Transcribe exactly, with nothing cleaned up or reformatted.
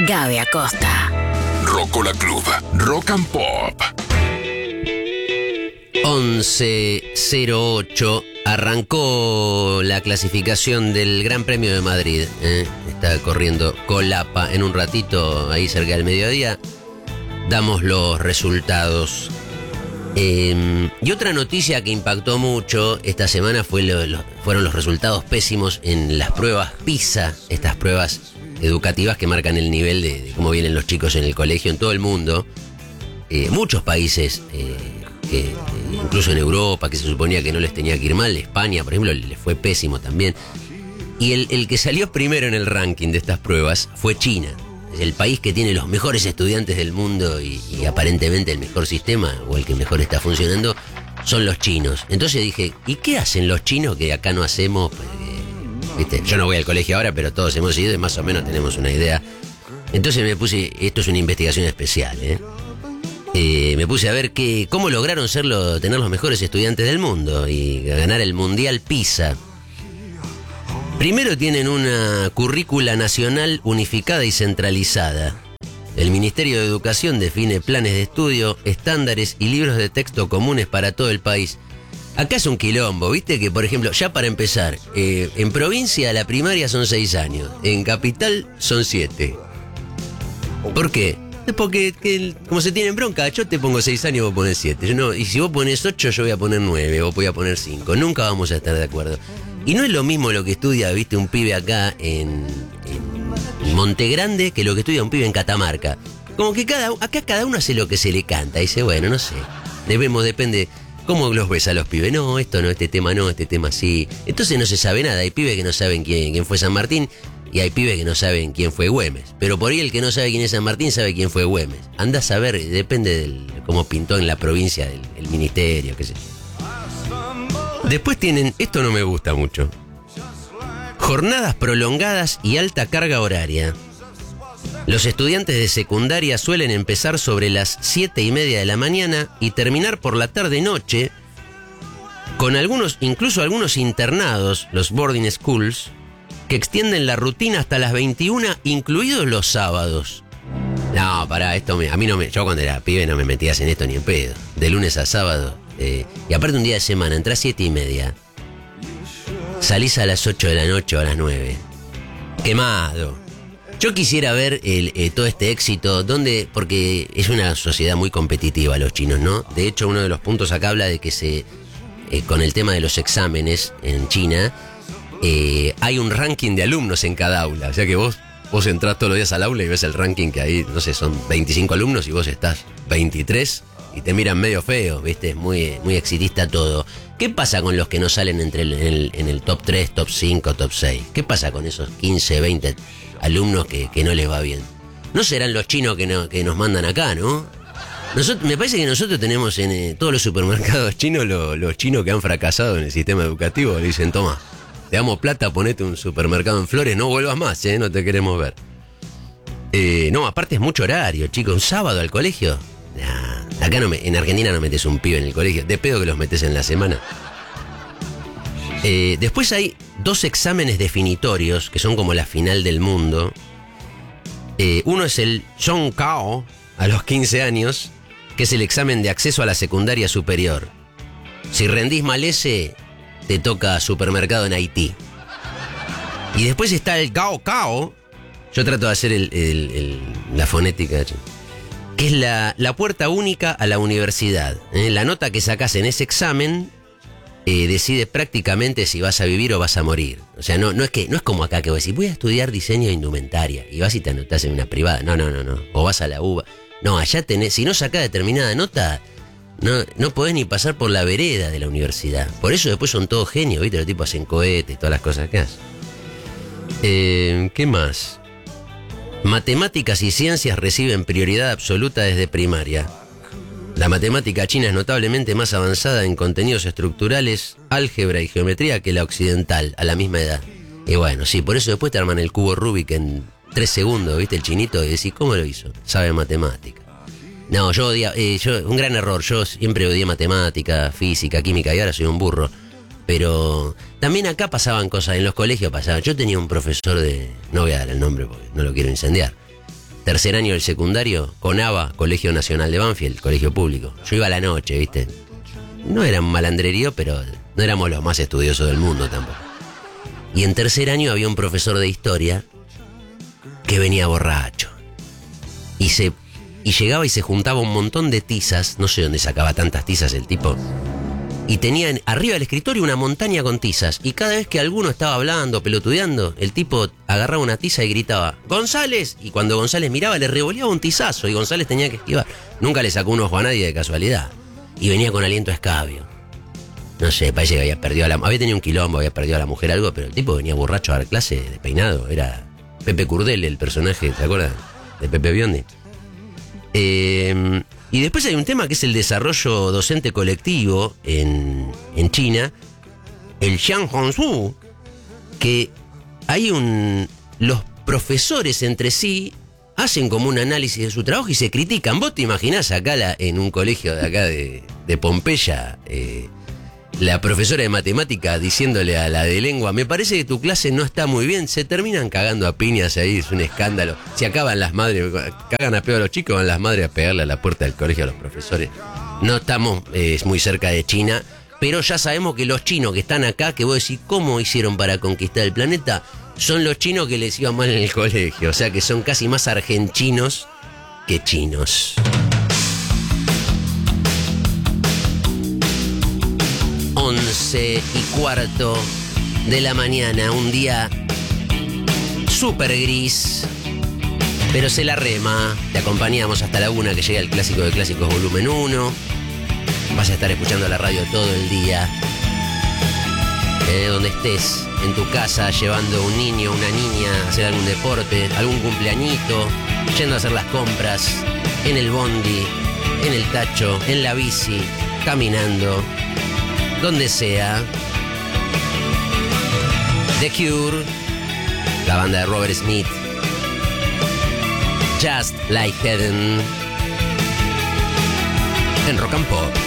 Gaby Acosta. Rocola Club, Rock and Pop. once cero ocho arrancó la clasificación del Gran Premio de Madrid. ¿eh? Está corriendo Colapa en un ratito, ahí cerca del mediodía. Damos los resultados. Eh, y otra noticia que impactó mucho esta semana fue lo, lo, fueron los resultados pésimos en las pruebas PISA, estas pruebas educativas que marcan el nivel de, de cómo vienen los chicos en el colegio en todo el mundo. Eh, muchos países, eh, que, incluso en Europa, que se suponía que no les tenía que ir mal, España, por ejemplo, les fue pésimo también. Y el, el que salió primero en el ranking de estas pruebas fue China. El país que tiene los mejores estudiantes del mundo y, y aparentemente el mejor sistema, o el que mejor está funcionando, son los chinos. Entonces dije, ¿y qué hacen los chinos que acá no hacemos? Eh, ¿viste? Yo no voy al colegio ahora, pero todos hemos ido y más o menos tenemos una idea. Entonces me puse, esto es una investigación especial, ¿eh? Eh, me puse a ver que, cómo lograron ser lo, tener los mejores estudiantes del mundo y ganar el Mundial PISA. Primero tienen una currícula nacional unificada y centralizada. El Ministerio de Educación define planes de estudio, estándares y libros de texto comunes para todo el país. Acá es un quilombo, ¿viste? Que, por ejemplo, ya para empezar, eh, en provincia la primaria son seis años, en capital son siete. ¿Por qué? Es porque, que, como se tienen bronca, yo te pongo seis años y vos pones siete. Yo no, y si vos pones ocho, yo voy a poner nueve, vos voy a poner cinco. Nunca vamos a estar de acuerdo. Y no es lo mismo lo que estudia, viste, un pibe acá en, en Monte Grande que lo que estudia un pibe en Catamarca. Como que cada acá cada uno hace lo que se le canta. Y dice, bueno, no sé. Debemos, depende. ¿Cómo los ves a los pibes? No, esto no, este tema no, este tema sí. Entonces no se sabe nada. Hay pibes que no saben quién, quién fue San Martín y hay pibes que no saben quién fue Güemes. Pero por ahí el que no sabe quién es San Martín sabe quién fue Güemes. Anda a saber, depende de cómo pintó en la provincia del el ministerio, qué sé yo. Después tienen, esto no me gusta mucho, jornadas prolongadas y alta carga horaria. Los estudiantes de secundaria suelen empezar sobre las siete y media de la mañana y terminar por la tarde-noche, con algunos, incluso algunos internados, los boarding schools, que extienden la rutina hasta las veintiuna, incluidos los sábados. No, pará, esto me, a mí no me, yo cuando era pibe no me metías en esto ni en pedo, de lunes a sábado. Eh, y aparte un día de semana, entrás siete y media, salís a las ocho de la noche o a las nueve. Quemado. Yo quisiera ver el, eh, todo este éxito, donde, porque es una sociedad muy competitiva los chinos, ¿no? De hecho, uno de los puntos acá habla de que se, eh, con el tema de los exámenes en China, eh, hay un ranking de alumnos en cada aula. O sea que vos, vos entrás todos los días al aula y ves el ranking que hay, no sé, son veinticinco alumnos y vos estás veintitrés. Y te miran medio feo, ¿viste? Es muy, muy exitista todo. ¿Qué pasa con los que no salen entre el, en, el, en el top tres, top cinco, top seis? ¿Qué pasa con esos quince, veinte alumnos que, que no les va bien? No serán los chinos que, no, que nos mandan acá, ¿no? Nosotros, me parece que nosotros tenemos en eh, todos los supermercados chinos lo, los chinos que han fracasado en el sistema educativo. Le dicen, toma, te damos plata, ponete un supermercado en Flores, no vuelvas más, ¿eh? No te queremos ver. Eh, no, aparte es mucho horario, chicos. Un sábado al colegio. Nah, acá no me, en Argentina no metes un pibe en el colegio, de pedo que los metes en la semana. Eh, después hay dos exámenes definitorios que son como la final del mundo. Eh, uno es el Zhongkao a los quince años, que es el examen de acceso a la secundaria superior. Si rendís mal ese, te toca supermercado en Haití. Y después está el Gao Cao. Yo trato de hacer el, el, el, la fonética, que es la, la puerta única a la universidad. ¿eh? La nota que sacás en ese examen eh, decide prácticamente si vas a vivir o vas a morir. O sea, no, no, es que, no es como acá que vos decís, voy a estudiar diseño de indumentaria y vas y te anotás en una privada. No, no, no, no. O vas a la U B A. No, allá tenés, si no sacás determinada nota, no, no podés ni pasar por la vereda de la universidad. Por eso después son todos genios, ¿viste? Los tipos hacen cohetes, todas las cosas que hacen. Eh, ¿Qué más? Matemáticas y ciencias reciben prioridad absoluta desde primaria. La matemática china es notablemente más avanzada en contenidos estructurales, álgebra y geometría que la occidental, a la misma edad. Y bueno, sí, por eso después te arman el cubo Rubik en tres segundos, ¿viste? El chinito, y decís, ¿cómo lo hizo? Sabe matemática. No, yo odiaba, eh, yo, un gran error, yo siempre odié matemática, física, química, y ahora soy un burro. Pero también acá pasaban cosas, en los colegios pasaban. Yo tenía un profesor de, no voy a dar el nombre porque no lo quiero incendiar. tercer año del secundario, CONABA, Colegio Nacional de Banfield, colegio público. Yo iba a la noche, ¿viste? No era un malandrerío, pero no éramos los más estudiosos del mundo tampoco. Y en tercer año había un profesor de historia que venía borracho. Y se y llegaba y se juntaba un montón de tizas, no sé dónde sacaba tantas tizas el tipo. Y tenía en- arriba del escritorio una montaña con tizas. Y cada vez que alguno estaba hablando, pelotudeando, el tipo agarraba una tiza y gritaba ¡González! Y cuando González miraba le revoleaba un tizazo y González tenía que esquivar. Nunca le sacó un ojo a nadie de casualidad. Y venía con aliento a escabio. No sé, parece que había perdido a la... Había tenido un quilombo, había perdido a la mujer algo, pero el tipo venía borracho a dar clase, despeinado. Era Pepe Curdel, el personaje, ¿te acuerdas? De Pepe Biondi. Eh, y después hay un tema que es el desarrollo docente colectivo en, en China, el Xiang Hongsu, que hay un... Los profesores entre sí hacen como un análisis de su trabajo y se critican. ¿Vos te imaginás acá la, en un colegio de acá de, de Pompeya, eh, la profesora de matemática diciéndole a la de lengua, me parece que tu clase no está muy bien? Se terminan cagando a piñas ahí, es un escándalo. Si acaban las madres, cagan a pedo a los chicos, van las madres a pegarle a la puerta del colegio a los profesores. No estamos eh, muy cerca de China, pero ya sabemos que los chinos que están acá, que vos decís, ¿cómo hicieron para conquistar el planeta? Son los chinos que les iba mal en el colegio, o sea que son casi más argentinos que chinos. Once y cuarto de la mañana, un día súper gris, pero se la rema. Te acompañamos hasta la una que llega el Clásico de Clásicos volumen uno. Vas a estar escuchando la radio todo el día. Eh, donde estés, en tu casa, llevando un niño, una niña a hacer algún deporte, algún cumpleañito, yendo a hacer las compras, en el bondi, en el tacho, en la bici, caminando, donde sea. The Cure, la banda de Robert Smith, Just Like Heaven, en Rock and Pop.